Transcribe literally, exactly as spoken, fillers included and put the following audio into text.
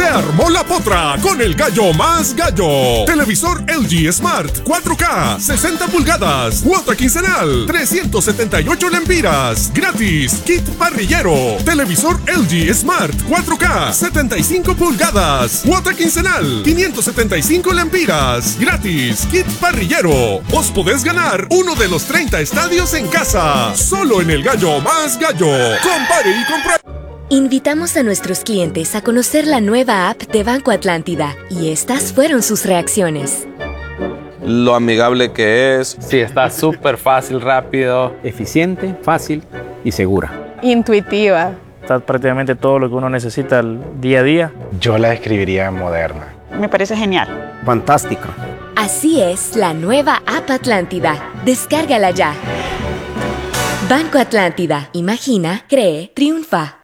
armó la potra con el gallo más gallo. Televisor L G Smart cuatro K, sesenta pulgadas, cuota quincenal, trescientos setenta y ocho lempiras. Gratis, kit parrillero. Televisor L G Smart cuatro K, setenta y cinco pulgadas, cuota quincenal, quinientos setenta y cinco lempiras. Gratis, kit parrillero. Os podés ganar uno de los treinta estadios en casa. Solo en el gallo más gallo. Compare y compra. Invitamos a nuestros clientes a conocer la nueva app de Banco Atlántida y estas fueron sus reacciones. Lo amigable que es. Sí, está súper fácil, rápido, eficiente, fácil y segura. Intuitiva. Está prácticamente todo lo que uno necesita el día a día. Yo la describiría moderna. Me parece genial. Fantástico. Así es la nueva app Atlántida. Descárgala ya. Banco Atlántida. Imagina, cree, triunfa.